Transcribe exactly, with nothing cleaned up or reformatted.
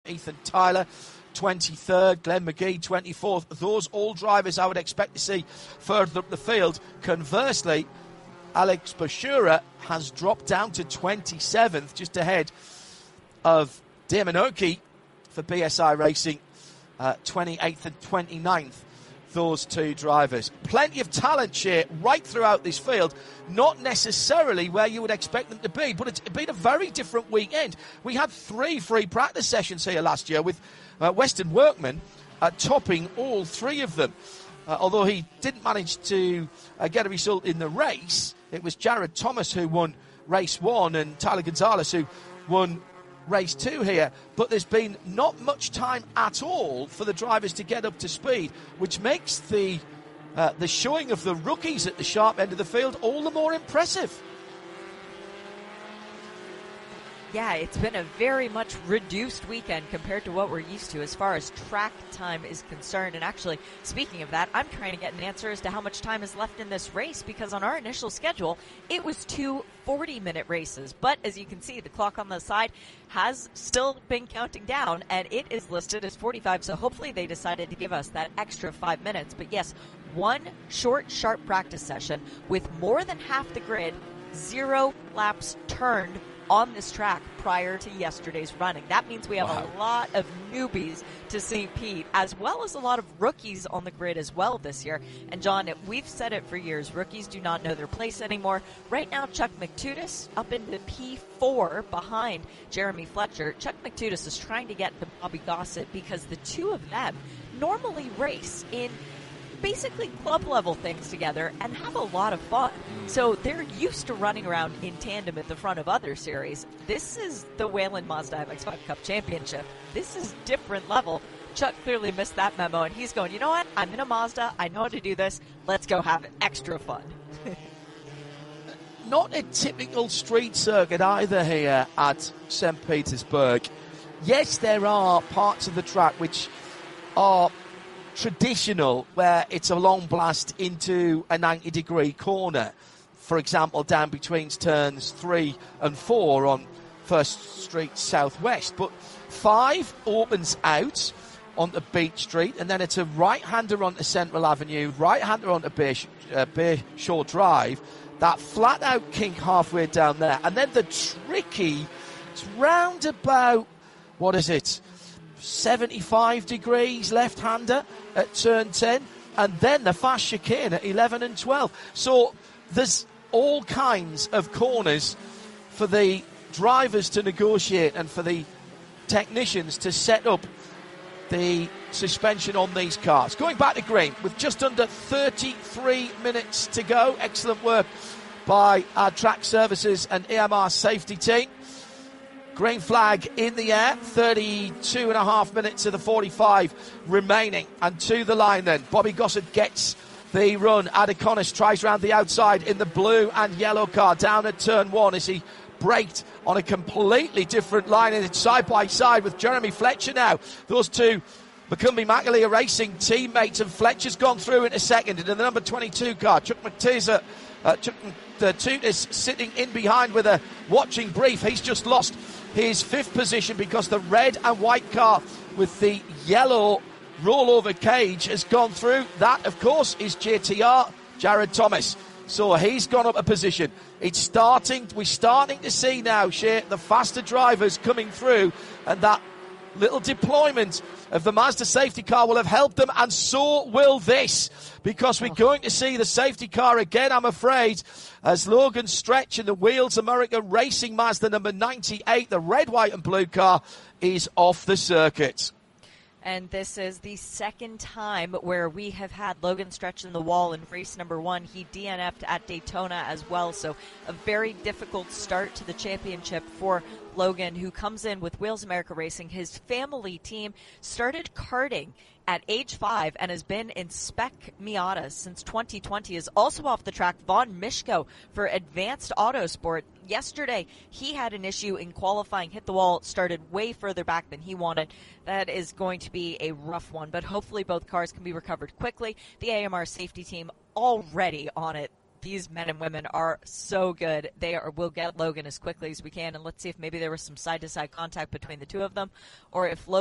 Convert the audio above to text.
Ethan Tyler, twenty-third. Glenn McGee, twenty-fourth. Those all drivers I would expect to see further up the field. Conversely, Alex Bashura has dropped down to twenty-seventh, just ahead of Damon Oki for B S I Racing, uh, twenty-eighth and twenty-ninth. Those two drivers. Plenty of talent here right throughout this field, not necessarily where you would expect them to be, but it's been a very different weekend. We had three free practice sessions here last year with uh, Weston Workman uh, topping all three of them. Uh, although he didn't manage to uh, get a result in the race, it was Jared Thomas who won race one and Tyler Gonzalez who won race two here, but there's been not much time at all for the drivers to get up to speed, which makes the uh, the showing of the rookies at the sharp end of the field all the more impressive. Yeah, it's been a very much reduced weekend compared to what we're used to as far as track time is concerned. And actually, speaking of that, I'm trying to get an answer as to how much time is left in this race, because on our initial schedule, it was two forty-minute races. But as you can see, the clock on the side has still been counting down, and it is listed as forty-five. So hopefully they decided to give us that extra five minutes. But yes, one short, sharp practice session with more than half the grid, zero laps turned on this track prior to yesterday's running. That means we have wow. a lot of newbies to Saint Pete, as well as a lot of rookies on the grid as well this year. And John, we've said it for years, rookies do not know their place anymore. Right now, Chuck McTutis up into P four behind Jeremy Fletcher. Chuck McTutis is trying to get to Bobby Gossett because the two of them normally race in basically club level things together and have a lot of fun. So they're used to running around in tandem at the front of other series. This is the Whelen Mazda M X five Cup Championship. This is different level. Chuck clearly missed that memo, and he's going, you know what? I'm in a Mazda. I know how to do this. Let's go have extra fun. Not a typical street circuit either here at Saint Petersburg. Yes, there are parts of the track which are traditional, where it's a long blast into a ninety degree corner. For example, down between turns three and four on First Street Southwest. But five opens out onto Beach Street, and then it's a right-hander onto Central Avenue, right-hander onto Bay, uh, Bayshore Drive, that flat-out kink halfway down there, and then the tricky, it's round about, what is it, seventy-five degrees left-hander at turn ten, and then the fast chicane at eleven and twelve. So there's all kinds of corners for the drivers to negotiate and for the technicians to set up the suspension on these cars. Going back to green with just under thirty-three minutes to go. Excellent work by our track services and A M R safety team. Green flag in the air, thirty-two and a half minutes of the forty-five remaining. And to the line then, Bobby Gossett gets the run. Adiconis tries round the outside in the blue and yellow car down at turn one as he braked on a completely different line, and it's side by side with Jeremy Fletcher now. Those two McCumbee Mackley are racing teammates, and Fletcher's gone through in a second into the number twenty-two car. Chuck McTeaser, uh, Chuck Tootis sitting in behind with a watching brief. He's just lost his fifth position because the red and white car with the yellow rollover cage has gone through. That, of course, is J T R, Jared Thomas. So he's gone up a position. It's starting, we're starting to see now, Shea, the faster drivers coming through, and that little deployment of the Mazda safety car will have helped them, and so will this, because we're going to see the safety car again, I'm afraid, as Logan Stretch in the Wheels America Racing Mazda number ninety-eight, the red, white and blue car, is off the circuit. And this is the second time where we have had Logan Stretch in the wall in race number one. He D N F'd at Daytona as well, so a very difficult start to the championship for Logan, who comes in with Wheels America Racing. His family team started karting at age five and has been in Spec Miata since twenty twenty, is also off the track. Vaughn Mishko for Advanced Autosport. Yesterday, he had an issue in qualifying, hit the wall, started way further back than he wanted. That is going to be a rough one, but hopefully both cars can be recovered quickly. The A M R safety team already on it. These men and women are so good. They are, will get Logan as quickly as we can, and let's see if maybe there was some side-to-side contact between the two of them, or if Logan